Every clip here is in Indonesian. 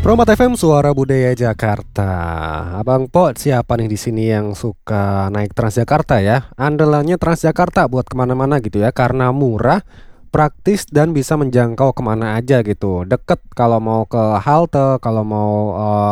Promat FM Suara Budaya Jakarta. Abang Po, siapa nih di sini yang suka naik Transjakarta ya? Andalannya Transjakarta buat kemana-mana gitu ya, karena murah, praktis dan bisa menjangkau kemana aja gitu. Deket kalau mau ke halte, kalau mau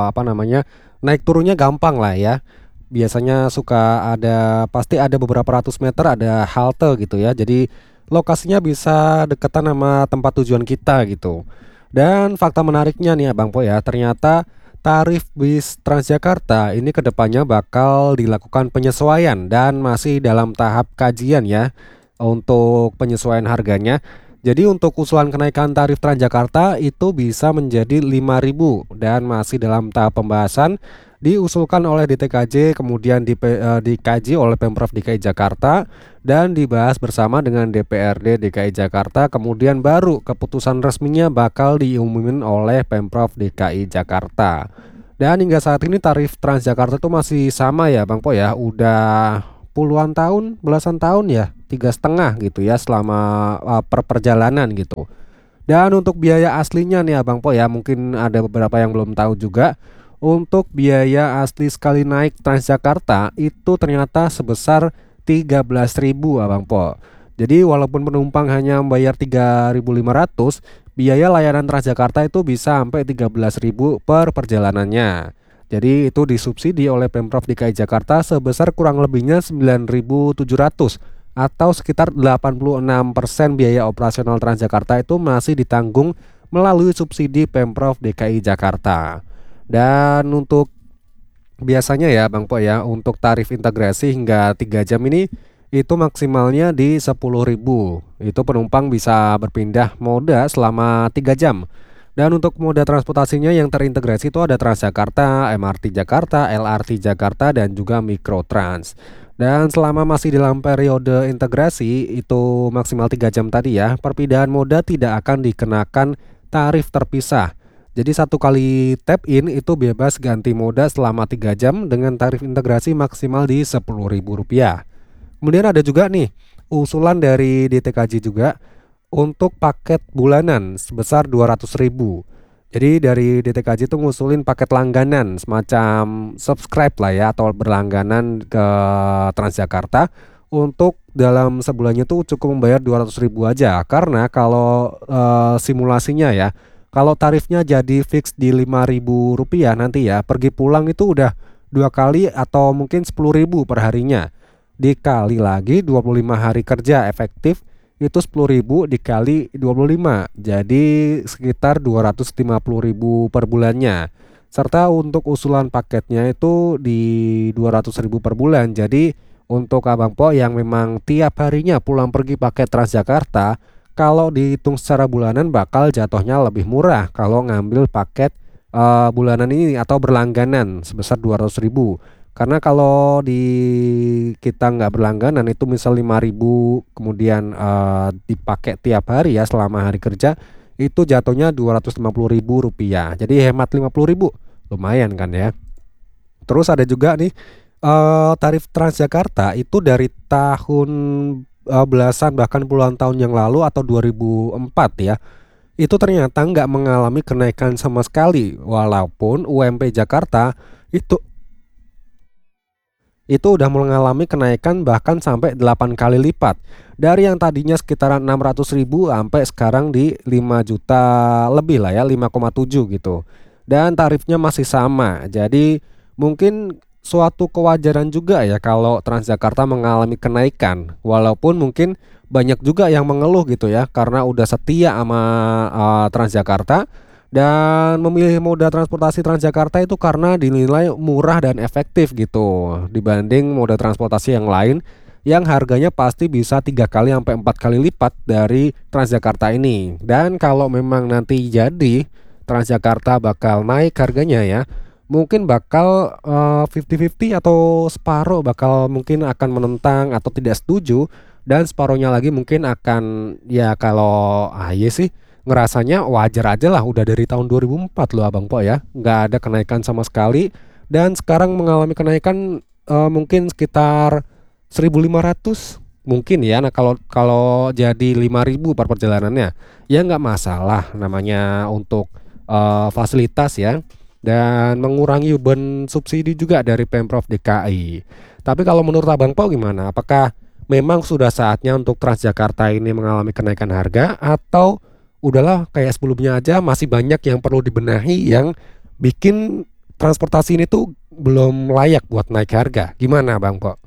naik turunnya gampang lah ya. Biasanya suka ada, pasti ada beberapa ratus meter ada halte gitu ya. Jadi lokasinya bisa deketan sama tempat tujuan kita gitu. Dan fakta menariknya nih Abang Po ya, ternyata tarif bis Transjakarta ini kedepannya bakal dilakukan penyesuaian dan masih dalam tahap kajian ya untuk penyesuaian harganya. Jadi untuk usulan kenaikan tarif Transjakarta itu bisa menjadi 5.000 dan masih dalam tahap pembahasan, diusulkan oleh DTKJ, kemudian dikaji oleh Pemprov DKI Jakarta dan dibahas bersama dengan DPRD DKI Jakarta, kemudian baru keputusan resminya bakal diumumin oleh Pemprov DKI Jakarta. Dan hingga saat ini tarif Transjakarta itu masih sama ya Bang Po ya, udah puluhan tahun, belasan tahun ya, 3,5 gitu ya selama per perjalanan gitu. Dan untuk biaya aslinya nih Abang Po ya, mungkin ada beberapa yang belum tahu juga. Untuk biaya asli sekali naik Transjakarta itu ternyata sebesar 13.000 Abang Po. Jadi walaupun penumpang hanya membayar 3.500, biaya layanan Transjakarta itu bisa sampai 13.000 per perjalanannya. Jadi itu disubsidi oleh Pemprov DKI Jakarta sebesar kurang lebihnya 9.700 atau sekitar 86% biaya operasional Transjakarta itu masih ditanggung melalui subsidi Pemprov DKI Jakarta. Dan untuk biasanya ya Bang Po ya, untuk tarif integrasi hingga 3 jam ini itu maksimalnya di 10.000. Itu penumpang bisa berpindah moda selama 3 jam. Dan untuk moda transportasinya yang terintegrasi itu ada Transjakarta, MRT Jakarta, LRT Jakarta, dan juga Mikrotrans. Dan selama masih dalam periode integrasi itu maksimal 3 jam tadi ya, perpindahan moda tidak akan dikenakan tarif terpisah. Jadi satu kali tap in itu bebas ganti moda selama 3 jam dengan tarif integrasi maksimal di Rp10.000. Kemudian ada juga nih usulan dari DTKJ juga untuk paket bulanan sebesar 200.000. Jadi dari DTKJ itu ngusulin paket langganan semacam subscribe lah ya, atau berlangganan ke Transjakarta. Untuk dalam sebulannya tuh cukup membayar 200.000 aja. Karena kalau simulasinya ya, kalau tarifnya jadi fix di Rp5.000 nanti ya, pergi pulang itu udah 2 kali atau mungkin 10.000 per harinya. Dikali lagi 25 hari kerja efektif, itu 10.000 dikali 25, jadi sekitar 250.000 per bulannya. Serta untuk usulan paketnya itu di 200.000 per bulan. Jadi untuk Abang Po yang memang tiap harinya pulang pergi pakai Transjakarta, kalau dihitung secara bulanan bakal jatuhnya lebih murah kalau ngambil paket bulanan ini atau berlangganan sebesar 200.000. Karena kalau di kita nggak berlangganan itu misal 5.000 kemudian dipakai tiap hari ya selama hari kerja, itu jatuhnya Rp250.000. Jadi hemat 50.000, lumayan kan ya. Terus ada juga nih tarif Transjakarta itu dari tahun belasan bahkan puluhan tahun yang lalu atau 2004 ya, itu ternyata nggak mengalami kenaikan sama sekali, walaupun UMP Jakarta itu udah mengalami kenaikan bahkan sampai 8 kali lipat. Dari yang tadinya sekitaran 600.000 sampai sekarang di 5 juta lebih lah ya, 5,7 gitu. Dan tarifnya masih sama. Jadi mungkin suatu kewajaran juga ya kalau Transjakarta mengalami kenaikan. Walaupun mungkin banyak juga yang mengeluh gitu ya, karena udah setia sama Transjakarta dan memilih moda transportasi Transjakarta itu karena dinilai murah dan efektif gitu dibanding moda transportasi yang lain yang harganya pasti bisa 3 kali sampai 4 kali lipat dari Transjakarta ini. Dan kalau memang nanti jadi Transjakarta bakal naik harganya ya, mungkin bakal 50-50 atau separuh bakal mungkin akan menentang atau tidak setuju, dan separuhnya lagi mungkin akan ya kalau iya sih ngerasanya wajar aja lah, udah dari tahun 2004 loh Abang Po ya, nggak ada kenaikan sama sekali. Dan sekarang mengalami kenaikan mungkin sekitar 1.500 mungkin ya. Nah kalau kalau jadi 5.000 per perjalanannya ya nggak masalah, namanya untuk fasilitas ya, dan mengurangi beban subsidi juga dari Pemprov DKI. Tapi kalau menurut Abang Po gimana? Apakah memang sudah saatnya untuk Transjakarta ini mengalami kenaikan harga, atau udahlah kayak sebelumnya aja, masih banyak yang perlu dibenahi yang bikin transportasi ini tuh belum layak buat naik harga? Gimana Bang Po?